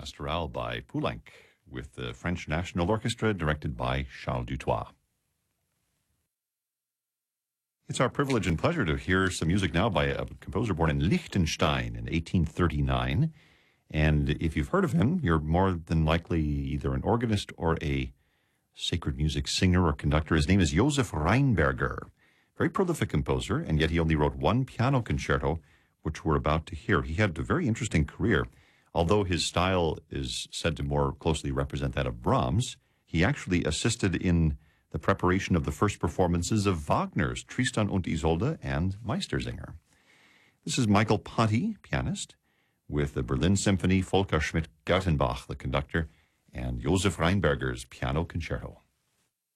Pastorale by Poulenc with the French National Orchestra directed by Charles Dutoit. It's our privilege and pleasure to hear some music now by a composer born in Liechtenstein in 1839. And if you've heard of him, you're more than likely either an organist or a sacred music singer or conductor. His name is Josef Rheinberger. Very prolific composer, and yet he only wrote one piano concerto, which we're about to hear. He had a very interesting career. Although his style is said to more closely represent that of Brahms, he actually assisted in the preparation of the first performances of Wagner's Tristan und Isolde and Meistersinger. This is Michael Ponty, pianist, with the Berlin Symphony, Volker Schmidt-Gertenbach, the conductor, and Josef Rheinberger's piano concerto.